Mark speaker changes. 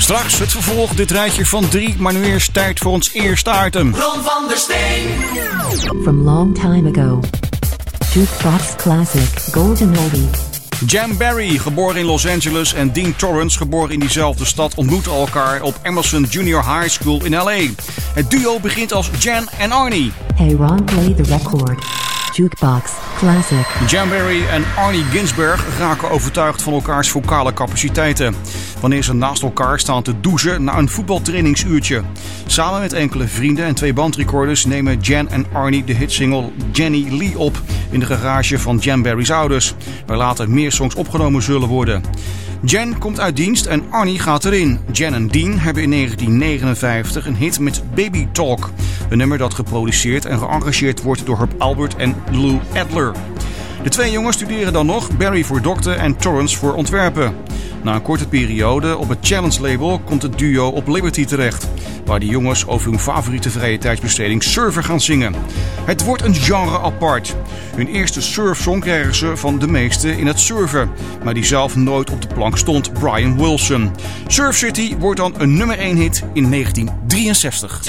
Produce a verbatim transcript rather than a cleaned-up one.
Speaker 1: Straks het vervolg, dit rijtje van drie, maar nu eerst tijd voor ons eerste item.
Speaker 2: Ron van der Steen.
Speaker 3: From long time ago. Jukebox Classic Golden Oldie.
Speaker 1: Jan Barry, geboren in Los Angeles, en Dean Torrance, geboren in diezelfde stad, ontmoeten elkaar op Emerson Junior High School in L A. Het duo begint als Jan en Arnie.
Speaker 3: Hey Ron, play the record. Jukebox Classic.
Speaker 1: Jan Barry en Arnie Ginsberg raken overtuigd van elkaars vocale capaciteiten. Wanneer ze naast elkaar staan te douchen na een voetbaltrainingsuurtje. Samen met enkele vrienden en twee bandrecorders nemen Jan en Arnie de hitsingle Jenny Lee op in de garage van Jan Barry's ouders, waar later meer songs opgenomen zullen worden. Jan komt uit dienst en Arnie gaat erin. Jan en Dean hebben in negentien negenenvijftig een hit met Baby Talk. Een nummer dat geproduceerd en gearrangeerd wordt door Herb Alpert en Lou Adler. De twee jongens studeren dan nog, Barry voor dokter en Torrance voor ontwerpen. Na een korte periode op het Challenge label komt het duo op Liberty terecht, waar de jongens over hun favoriete vrije tijdsbesteding surfen gaan zingen. Het wordt een genre apart. Hun eerste surfsong krijgen ze van de meesten in het surfen, maar die zelf nooit op de plank stond, Brian Wilson. Surf City wordt dan een nummer één hit in negentien drieënzestig.